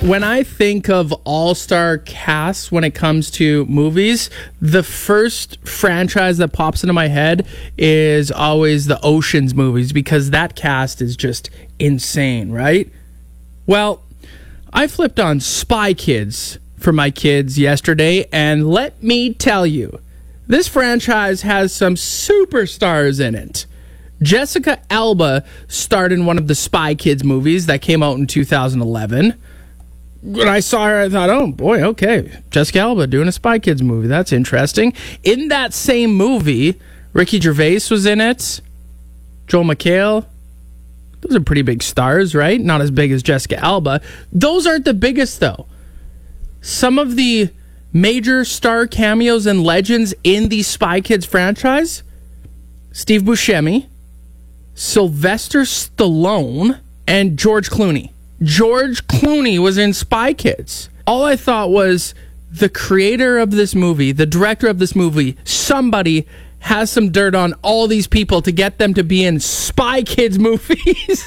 When I think of all-star casts when it comes to movies, the first franchise that pops into my head is always the Ocean's movies, because that cast is just insane, right? Well, I flipped on Spy Kids for my kids yesterday, and let me tell you, this franchise has some superstars in it. Jessica Alba starred in one of the Spy Kids movies that came out in 2011. When I saw her, I thought, oh boy, okay, Jessica Alba doing a Spy Kids movie. That's interesting. In that same movie, Ricky Gervais was in it. Joel McHale. Those are pretty big stars, right? Not as big as Jessica Alba. Those aren't the biggest, though. Some of the major star cameos and legends in the Spy Kids franchise: Steve Buscemi, Sylvester Stallone, and George Clooney. George Clooney was in Spy Kids. All I thought was, the creator of this movie, the director of this movie, somebody has some dirt on all these people to get them to be in Spy Kids movies.